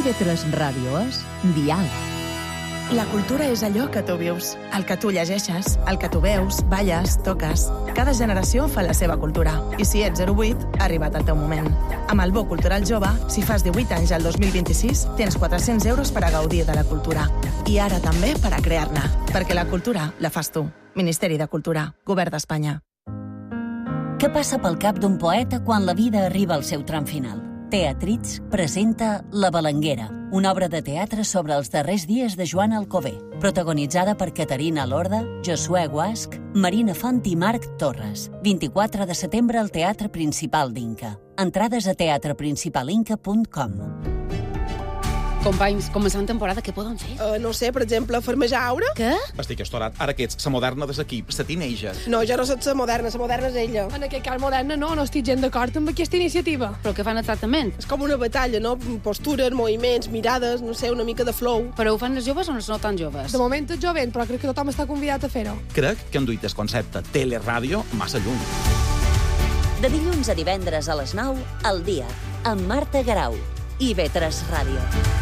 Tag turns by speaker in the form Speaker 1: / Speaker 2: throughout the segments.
Speaker 1: IB3 Ràdio és Dial.
Speaker 2: La cultura és allò que tu vius, el que tu llegeixes, el que tu veus, balles, toques. Cada generació fa la seva cultura. I si ets 08, ha arribat el teu moment. Amb el Bo Cultural Jove, si fas 18 anys al 2026, tens 400 euros per a gaudir de la cultura. I ara també per a crear-ne. Perquè la cultura la fas tu. Ministeri de Cultura, Govern d'Espanya.
Speaker 3: Què passa pel cap d'un poeta quan la vida arriba al seu tram final? Teatrits presenta La Balanguera, una obra de teatre sobre els darrers dies de Joan Alcover, protagonitzada per Caterina Lorda, Josué Guasc, Marina Font i Marc Torres. 24 de setembre al Teatre Principal d'Inca. Entrades a teatreprincipalinca.com.
Speaker 4: Companys, començant temporada, què poden fer?
Speaker 5: No sé, per exemple, farmejar aura?
Speaker 4: Què?
Speaker 6: Estic estorat. Ara que ets la moderna de l'equip, la teenager.
Speaker 5: No, jo no soc la moderna és ella.
Speaker 7: En aquest cas moderna no estic gens d'acord amb aquesta iniciativa.
Speaker 4: Però què fan exactament?
Speaker 5: És com una batalla, no? Postures, moviments, mirades, no sé, una mica de flow.
Speaker 4: Però ho fan les joves o no tan joves?
Speaker 7: De moment és jovent, però crec que tothom està convidat a fer-ho.
Speaker 6: Crec que han duit el concepte teleràdio massa lluny.
Speaker 3: De dilluns a divendres a les 9, al dia, amb Marta Garau, IB3 Ràdio.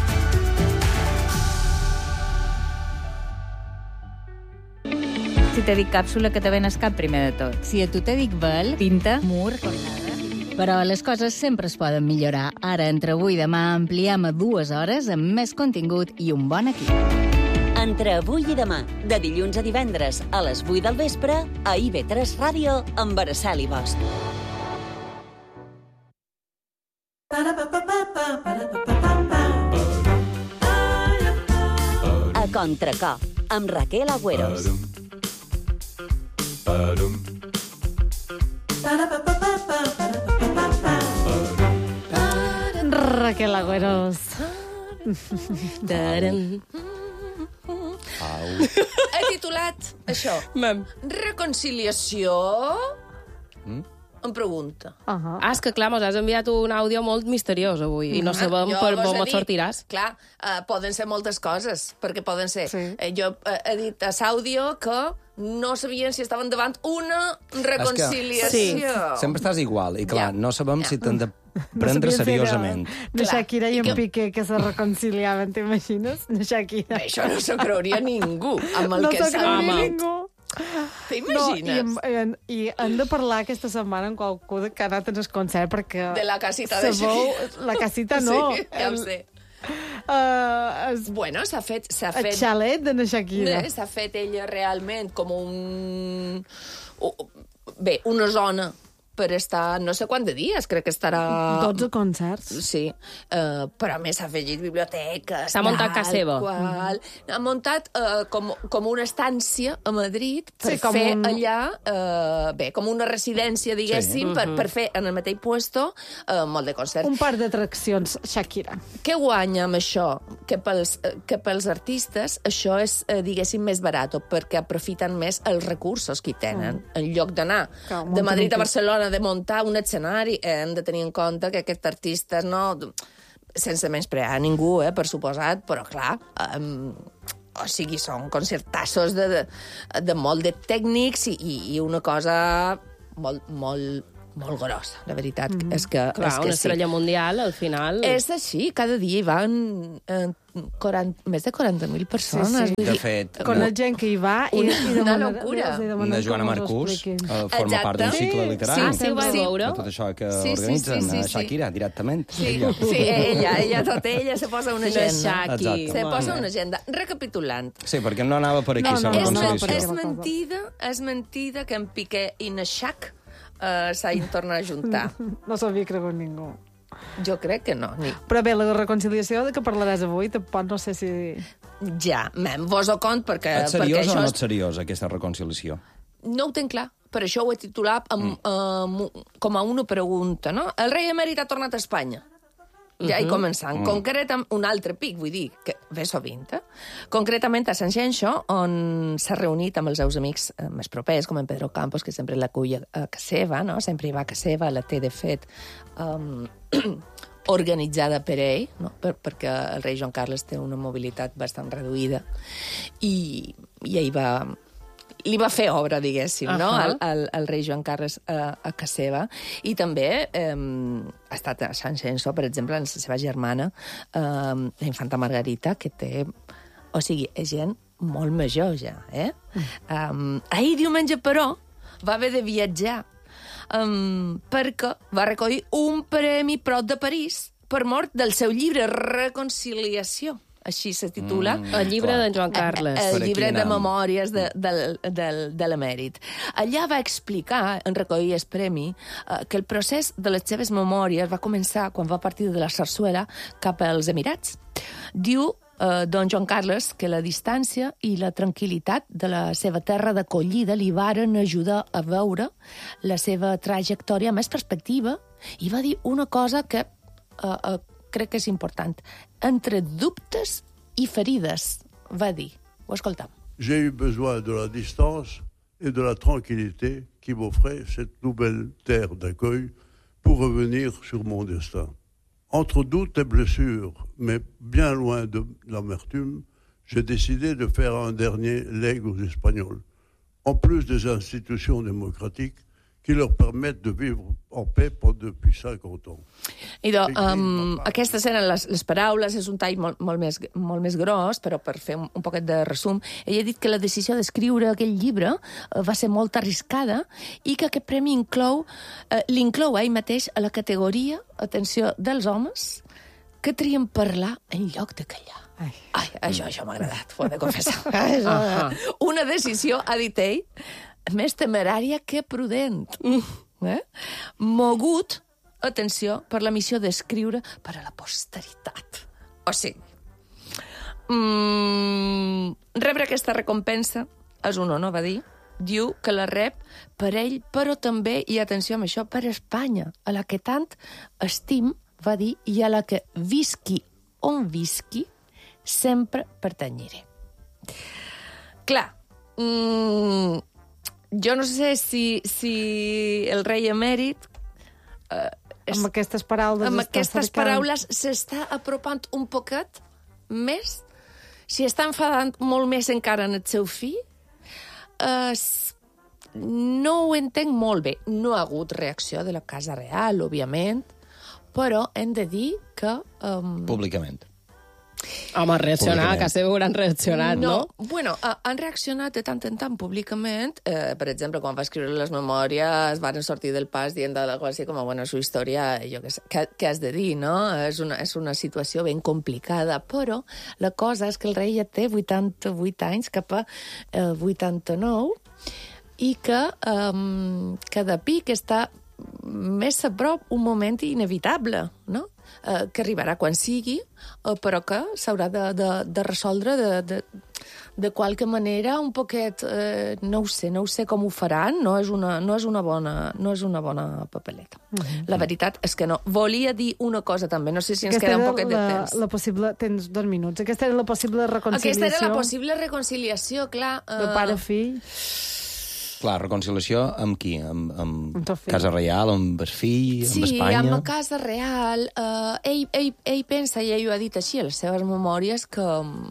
Speaker 8: Si te dic càpsula, que te ven el cap primer de tot. Si a tu te dic vel, tinta, mur, cornada... Però les coses sempre es poden millorar. Ara, entre avui i demà, ampliem a 2 hores amb més contingut i un bon equip.
Speaker 3: Entre avui i demà, de dilluns a divendres, a les 8 del vespre, a IB3 Ràdio, amb Araceli Bosch. A Contracor, amb Raquel Agüeros.
Speaker 9: Raquel Agüeros.
Speaker 10: He titulat això. Reconciliació? Em pregunta.
Speaker 4: És que, clar, mos has enviat un àudio molt misteriós avui i no sabem per on et sortiràs.
Speaker 10: Clar, poden ser moltes coses, perquè poden ser... Jo he dit a l'àudio que no sabien si estaven davant una reconciliació.
Speaker 11: Sempre estàs igual, i clar, no sabem si t'han de prendre seriosament.
Speaker 9: De Shakira i en Piqué, que se reconciliaven, t'imagines? De Shakira.
Speaker 10: Això no s'ho creuria ningú, amb el que
Speaker 9: s'ho creuria ningú.
Speaker 10: T'imagines?
Speaker 9: No, i hem de parlar aquesta setmana amb qualcú que ha anat en el concert, perquè...
Speaker 10: De la casita de Shakira.
Speaker 9: La casita no.
Speaker 10: Sí, ja ho sé. Bueno, s'ha fet...
Speaker 9: El xalet de la Shakira.
Speaker 10: S'ha fet ella realment com un... Bé, una zona per estar no sé quant de dies, crec que estarà...
Speaker 9: 12 concerts.
Speaker 10: Sí, però a més s'ha afegit biblioteques...
Speaker 4: S'ha muntat casa seva.
Speaker 10: Ha muntat com una estància a Madrid per fer allà, bé, com una residència, diguéssim, per fer en el mateix puesto molt de concerts.
Speaker 9: Un par d'atraccions, Shakira.
Speaker 10: Què guanya amb això? Que pels artistes això és, diguéssim, més barat, perquè aprofiten més els recursos que hi tenen. En lloc d'anar de Madrid a Barcelona de muntar un escenari, hem de tenir en compte que aquests artistes no... Sense menysprear ningú, per suposat, però clar... O sigui, són concertassos de molt de tècnics i una cosa molt grossa, la veritat. És que,
Speaker 4: clar,
Speaker 10: és que
Speaker 4: una estrella mundial, al final...
Speaker 10: És així, cada dia hi van més de 40.000 persones.
Speaker 9: Sí.
Speaker 11: De fet...
Speaker 9: Conec gent que hi va i
Speaker 10: una locura.
Speaker 11: La Joana Marcús forma part d'un cicle literari.
Speaker 4: Sí, ho vaig veure.
Speaker 11: De tot això que organitzen a Shakira, directament.
Speaker 10: Sí, ella, tot ella se posa una agenda. Se posa una agenda. Recapitulant.
Speaker 11: Sí, perquè no anava per aquí la reconciliació.
Speaker 10: És mentida que en Piqué i na Shak s'hagin tornat a juntar.
Speaker 9: No s'havia cregut ningú.
Speaker 10: Jo crec que no.
Speaker 9: Però bé, la reconciliació de què parlaràs avui, tampoc no sé si...
Speaker 10: Ja, vos-ho cont perquè...
Speaker 11: Et seriós o no et seriós, aquesta reconciliació?
Speaker 10: No ho tenc clar. Per això ho he titulat com a una pregunta, no? El rei emèrit ha tornat a Espanya. Ja hi començant. Concretament, un altre pic, vull dir, que ve sovint, concretament a Sant Xenxo, on s'ha reunit amb els seus amics més propers, com en Pedro Campos, que sempre l'acull a casa seva, no? Sempre hi va a casa seva, la té, de fet, organitzada per ell, no? Perquè el rei Joan Carles té una mobilitat bastant reduïda, i ell li va fer obra, diguéssim, no? al rei Joan Carles a casa seva. I també ha estat a Sant Censo, per exemple, la seva germana, la infanta Margarita, que té... O sigui, és gent molt major, ja, Ahir diumenge, però, va haver de viatjar perquè va recollir un premi prop de París per mort del seu llibre Reconciliació. Així se titula.
Speaker 4: El llibre d'en Joan Carles.
Speaker 10: El llibre de memòries de l'emèrit. Allà va explicar, en recollir el premi, que el procés de les seves memòries va començar quan va partir de la Sarsuela cap als Emirats. Diu don Joan Carles que la distància i la tranquil·litat de la seva terra d'acollida li varen ajudar a veure la seva trajectòria amb més perspectiva i va dir una cosa que crec que és important. Entre dubtes i ferides, va dir. Ho escoltam.
Speaker 12: J'ai eu besoin de la distance et de la tranquillité qui m'offrait cette nouvelle terre d'accueil pour revenir sur mon destin. Entre doutes et blessures, mais bien loin de l'amertume, j'ai décidé de faire un dernier legs aux Espagnols, en plus des institutions démocratiques qui leur permettent de vivre en paix depuis 50 ans.
Speaker 10: Idò, aquestes eren les paraules, és un tall molt més gros, però per fer un poquet de resum, ell ha dit que la decisió d'escriure aquell llibre va ser molt arriscada i que aquest premi l'inclou ell mateix a la categoria, atenció, dels homes que trien parlar en lloc de callar. Ai, això m'ha agradat, ho he de confessar. Una decisió, ha dit ell, més temerària que prudent. Mogut, atenció, per la missió d'escriure per a la posteritat. O sigui, rebre aquesta recompensa és un honor, va dir. Diu que la rep per ell, però també, i atenció amb això, per Espanya, a la que tant estim, va dir, i a la que visqui on visqui, sempre pertanyiré. Clar, jo no sé si el rei emèrit
Speaker 9: amb aquestes
Speaker 10: paraules s'està apropant un poquet més, si està enfadant molt més encara en el seu fill. No ho entenc molt bé. No ha hagut reacció de la Casa Real, òbviament, però hem de dir que...
Speaker 11: Públicament.
Speaker 4: Home, reaccionar, que segur han reaccionat, no?
Speaker 10: Bueno, han reaccionat de tant en tant públicament. Per exemple, quan va escriure les memòries, van sortir del pas dient algo així com, bueno, su història, jo què has de dir, no? És una situació ben complicada, però la cosa és que el rei ja té 88 anys, cap a 89, i que cada pic està més a prop un moment inevitable, no? Que arribarà quan sigui, però que s'haurà de resoldre de qualque manera un poquet... No ho sé com ho faran, no és una bona papeleta. La veritat és que no. Volia dir una cosa també, no sé si ens queda un poquet de temps.
Speaker 9: Tens 2 minuts. Aquesta era la possible reconciliació.
Speaker 10: Aquesta era la possible reconciliació, clar.
Speaker 9: De pare-fill.
Speaker 11: Clar, reconciliació amb qui? Amb Casa Reial, amb el fill, amb Espanya?
Speaker 10: Sí, amb Casa Real. Ell pensa, i ell ho ha dit així a les seves memòries, que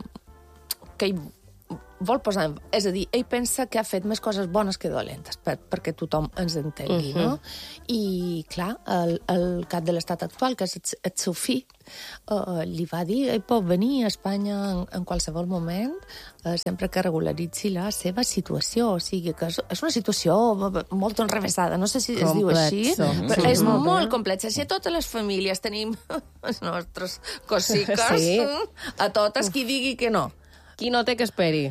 Speaker 10: ell vol posar... És a dir, ell pensa que ha fet més coses bones que dolentes, perquè tothom ens entengui, no? I, clar, el cap de l'estat actual, que és el seu fill, li va dir, ell pot venir a Espanya en qualsevol moment, sempre que regularitzi la seva situació. O sigui, que és una situació molt enrevessada. No sé si es diu així, però és molt complexa. Si a totes les famílies tenim les nostres cosiques, a totes qui digui que no.
Speaker 4: Qui no té que esperi.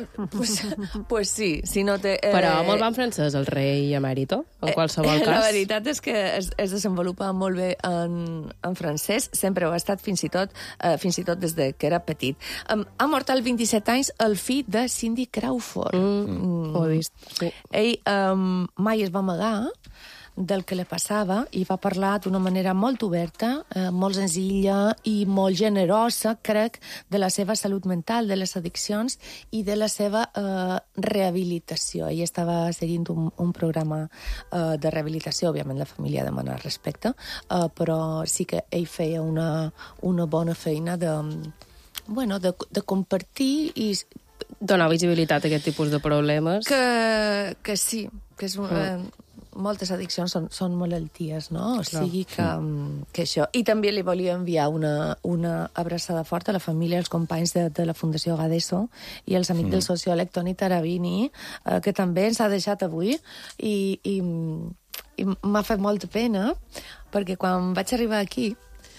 Speaker 10: Pues sí, si no té...
Speaker 4: Però molt bon francès, el rei emèrito, en qualsevol cas.
Speaker 10: La veritat és que es desenvolupa molt bé en francès, sempre ho ha estat fins i tot des que era petit. Ha mort als 27 anys el fill de Cindy Crawford.
Speaker 4: Ho he vist, sí.
Speaker 10: Ell mai es va amagar del que li passava i va parlar d'una manera molt oberta, molt senzilla i molt generosa, crec, de la seva salut mental, de les addiccions i de la seva rehabilitació. Ell estava seguint un programa de rehabilitació, òbviament la família demana respecte, però sí que ell feia una bona feina de compartir i
Speaker 4: donar visibilitat a aquest tipus de problemes.
Speaker 10: Que sí, que és moltes addiccions són malalties, no? O sigui que això. I també li volia enviar una abraçada forta a la família, als companys de la Fundació Gadeso i als amics del sociòleg Toni Tarabini, que també ens ha deixat avui, i m'ha fet molta pena, perquè quan vaig arribar aquí,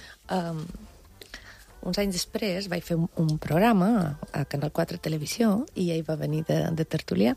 Speaker 10: uns anys després, vaig fer un programa a Canal 4 Televisió, i ell va venir de tertulià,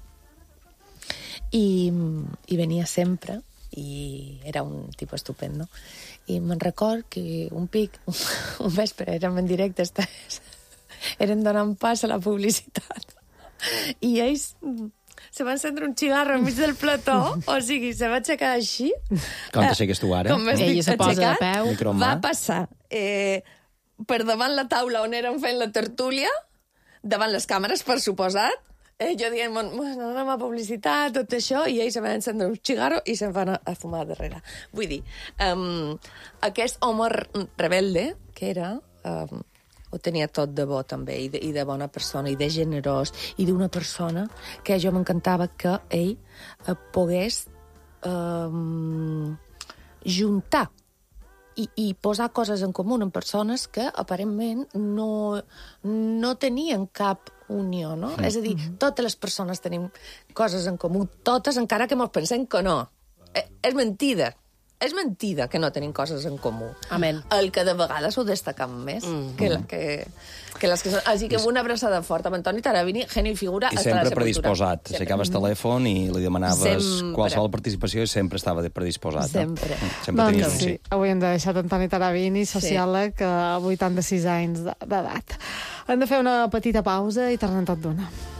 Speaker 10: i venia sempre, i era un tipus estupendo. I me'n record que un vespre, érem en directe, eren donant pas a la publicitat. I ells se va encendre un cigarro enmig del plató, o sigui, se va aixecar així.
Speaker 11: Com t'aixeques tu ara?
Speaker 10: Com m'estic aixecat, va passar per davant la taula on érem fent la tertúlia, davant les càmeres, per suposat, jo dient, bueno, anem a publicitat, tot això, i ells se van encendre un cigarro i se'n van a fumar darrere. Vull dir, aquest home rebelde, que era, ho tenia tot de bo, també, i de bona persona, i de generós, i d'una persona que jo m'encantava que ell pogués juntar i posar coses en comú amb persones que aparentment no tenien cap unió, no? És a dir, totes les persones tenim coses en comú, totes, encara que mos pensem que no. És mentida. És mentida que no tenim coses en comú.
Speaker 4: Amén.
Speaker 10: El que de vegades ho destacam més que les que són. Així que una abraçada forta amb Antoni Tarabini, geni i figura.
Speaker 11: I sempre predisposat. Aixecaves telèfon i li demanaves qualsevol participació i sempre estava predisposat.
Speaker 10: Sempre.
Speaker 11: Sempre tenies un sí.
Speaker 9: Avui hem deixat Antoni Tarabini, sociòleg, a 86 anys d'edat. Hem de fer una petita pausa i tornem tot d'una.